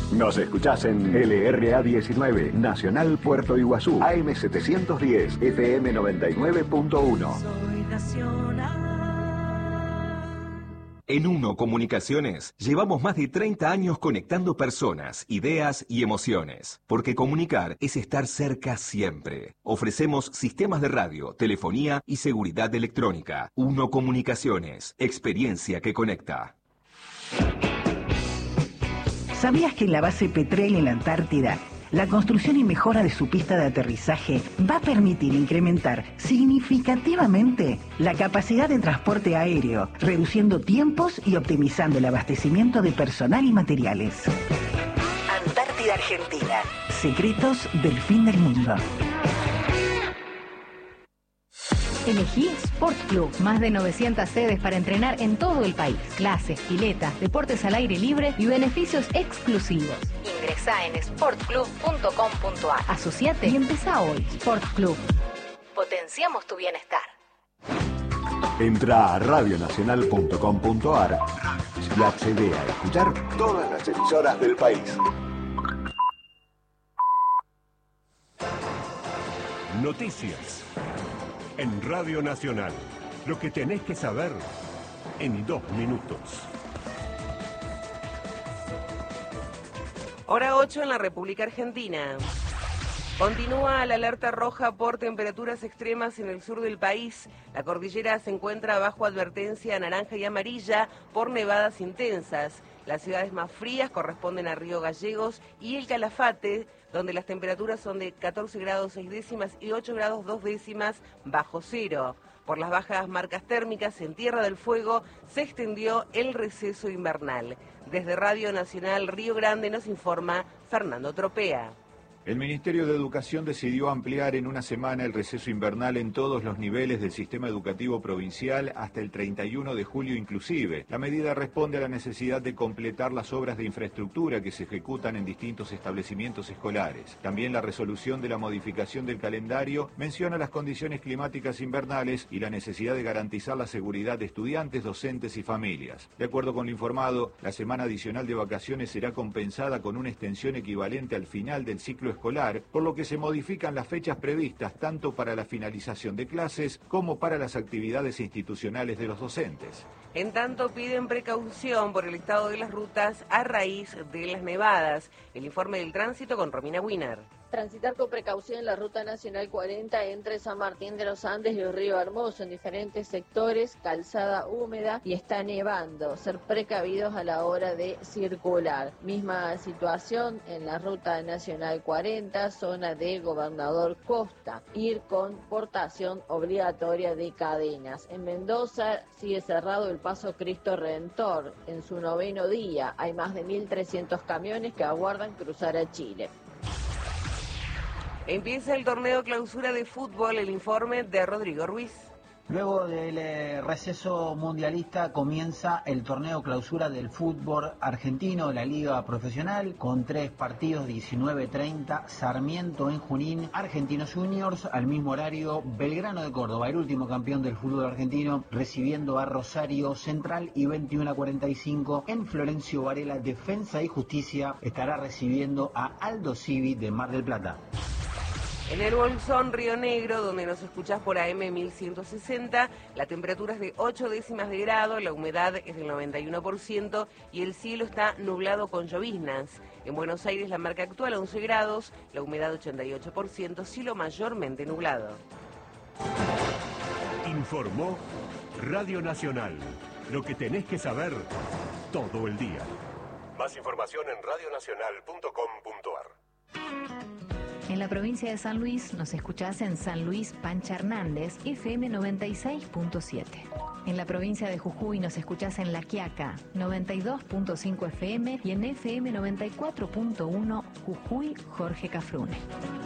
Nos escuchás en LRA 19, Nacional Puerto Iguazú, AM 710, FM 99.1. Soy nacional. En Uno Comunicaciones llevamos más de 30 años conectando personas, ideas y emociones, porque comunicar es estar cerca siempre. Ofrecemos sistemas de radio, telefonía y seguridad electrónica. Uno Comunicaciones, experiencia que conecta. ¿Sabías que en la base Petrel en la Antártida, la construcción y mejora de su pista de aterrizaje va a permitir incrementar significativamente la capacidad de transporte aéreo, reduciendo tiempos y optimizando el abastecimiento de personal y materiales? Antártida Argentina. Secretos del fin del mundo. Elegí Sport Club, más de 900 sedes para entrenar en todo el país. Clases, piletas, deportes al aire libre y beneficios exclusivos. Ingresá en sportclub.com.ar. Asociate y empezá hoy. Sport Club. Potenciamos tu bienestar. Entra a radionacional.com.ar y accede a escuchar todas las emisoras del país. Noticias. En Radio Nacional, lo que tenés que saber en 2 minutos. Hora 8 en la República Argentina. Continúa la alerta roja por temperaturas extremas en el sur del país. La cordillera se encuentra bajo advertencia naranja y amarilla por nevadas intensas. Las ciudades más frías corresponden a Río Gallegos y El Calafate, donde las temperaturas son de 14 grados 6 décimas y 8 grados 2 décimas bajo cero. Por las bajas marcas térmicas en Tierra del Fuego se extendió el receso invernal. Desde Radio Nacional Río Grande nos informa Fernando Tropea. El Ministerio de Educación decidió ampliar en una semana el receso invernal en todos los niveles del sistema educativo provincial hasta el 31 de julio inclusive. La medida responde a la necesidad de completar las obras de infraestructura que se ejecutan en distintos establecimientos escolares. También la resolución de la modificación del calendario menciona las condiciones climáticas invernales y la necesidad de garantizar la seguridad de estudiantes, docentes y familias. De acuerdo con lo informado, la semana adicional de vacaciones será compensada con una extensión equivalente al final del ciclo escolar, por lo que se modifican las fechas previstas tanto para la finalización de clases como para las actividades institucionales de los docentes. En tanto, piden precaución por el estado de las rutas a raíz de las nevadas. El informe del tránsito con Romina Wiener. Transitar con precaución en la Ruta Nacional 40 entre San Martín de los Andes y el Río Hermoso en diferentes sectores, calzada húmeda y está nevando. Ser precavidos a la hora de circular. Misma situación en la Ruta Nacional 40, zona de Gobernador Costa. Ir con portación obligatoria de cadenas. En Mendoza sigue cerrado el paso Cristo Redentor. En su 9º día hay más de 1.300 camiones que aguardan cruzar a Chile. Empieza el torneo clausura de fútbol, el informe de Rodrigo Ruiz. Luego del receso mundialista comienza el torneo clausura del fútbol argentino, la liga profesional, con 3 partidos, 19:30, Sarmiento en Junín, Argentinos Juniors, al mismo horario, Belgrano de Córdoba, el último campeón del fútbol argentino, recibiendo a Rosario Central, y 21:45 en Florencio Varela, Defensa y Justicia, estará recibiendo a Aldo Civi de Mar del Plata. En el Bolsón, Río Negro, donde nos escuchás por AM 1160, la temperatura es de 8 décimas de grado, la humedad es del 91% y el cielo está nublado con lloviznas. En Buenos Aires la marca actual 11 grados, la humedad 88%, cielo mayormente nublado. Informó Radio Nacional. Lo que tenés que saber todo el día. Más información en radionacional.com.ar. En la provincia de San Luis nos escuchás en San Luis Pancha Hernández, FM 96.7. En la provincia de Jujuy nos escuchás en La Quiaca, 92.5 FM y en FM 94.1 Jujuy Jorge Cafrune.